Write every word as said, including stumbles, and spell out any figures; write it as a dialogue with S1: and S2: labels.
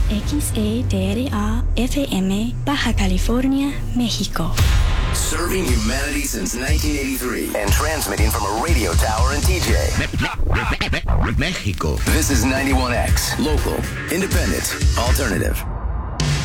S1: X E D R A F M, Baja California, México.
S2: Serving humanity since nineteen eighty-three and transmitting from a radio tower in T J. Mexico. This is ninety-one X, local, independent, alternative.